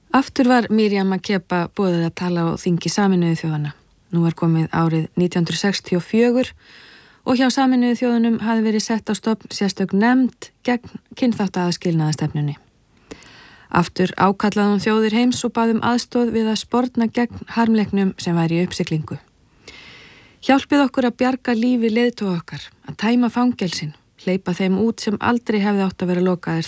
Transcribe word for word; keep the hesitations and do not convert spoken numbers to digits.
Aftur var Miriam Makeba boðið að tala á þingi Sameinuðu þjóðanna. Nú var komið árið nítján hundruð sextíu og fjögur og hjá Sameinuðu þjóðunum hafði verið sett á stofn sérstök nefnd gegn kynþáttaaðskilnaðarstefnunni. Aftur ákallaði hún þjóðir heims og bað um aðstoð við að sporna gegn harmleiknum sem væri í uppsiglingu. Hjálpið okkur að bjarga lífi leiðtoga okkar, að tæma fangelsin, hleypa þeim út sem aldrei hefði átt að vera lokaðir